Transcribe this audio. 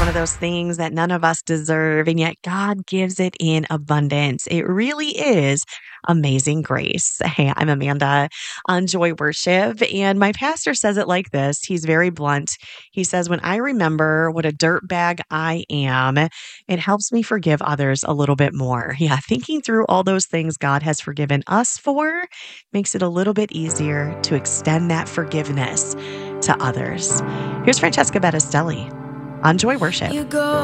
one of those things that none of us deserve, and yet God gives it in abundance. It really is amazing grace. Hey, I'm Amanda on Joy Worship, and my pastor says it like this. He's very blunt. He says, when I remember what a dirtbag I am, it helps me forgive others a little bit more. Yeah, thinking through all those things God has forgiven us for makes it a little bit easier to extend that forgiveness to others. Here's Francesca Battistelli on Joy Worship. You go